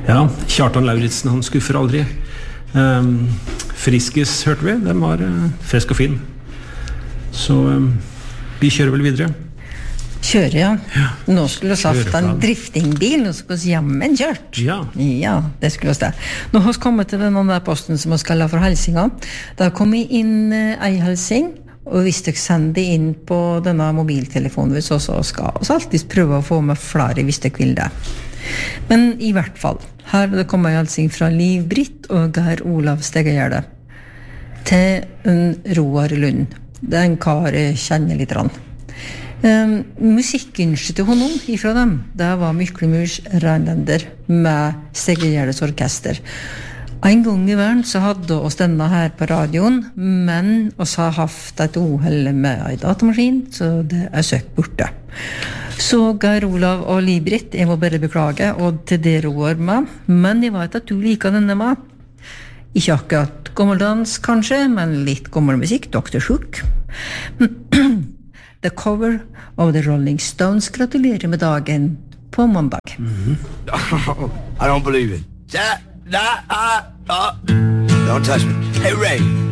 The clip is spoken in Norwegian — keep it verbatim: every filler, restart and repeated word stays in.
Ja, Kjartan Lauritsen, han skuffer aldri. Um, Friskis hørte vi, den var uh, frisk og fin. Så um, vi kjører vel videre. Kjører, ja. ja. Nå skulle vi hatt en driftingbil, nå skulle vi jammen kjørt. Ja. Ja, det skulle vi det. Nå har vi kommet til den andre posten som vi skal ha for helsinga. Da kom vi inn uh, ei helsing, og hvis dere sender inn på denne mobiltelefonen, hvis også skal vi alltid prøve å få med flere hvis dere vil det. Men i hvert fall, her er det kommet en helsing fra Liv Britt og Geir Olav Stegegjerde til en Roar Lund. Det er en kar jeg kjenner litt rann. Um, musikkønsket til honom ifra dem, det var Myklemurs Rheinländer med Stegegjærdes orkester. En gang i verden så hadde oss denne her på radioen, men oss har haft et uheld med en datamaskin, så det er søkt borte. Så Geir Olav og Liv-Britt, jeg må bare beklage, og til det roer med, men jeg vet at du liker denne med. Ikke akkurat gammeldans kanskje, men litt gammel musikk, doktor Hook. The cover of the Rolling Stones. Gratulerer med dagen på mandag. Mm-hmm. I don't believe it. That, that, uh, uh. Don't touch me. Hey, Ray.